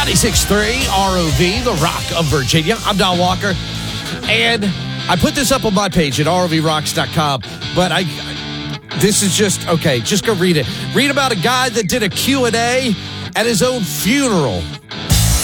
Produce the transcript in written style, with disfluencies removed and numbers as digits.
96.3 ROV, the Rock of Virginia. I'm Don Walker, and I put this up on my page at ROVRocks.com, but this is just, okay, just go read it. Read about a guy that did a Q&A at his own funeral.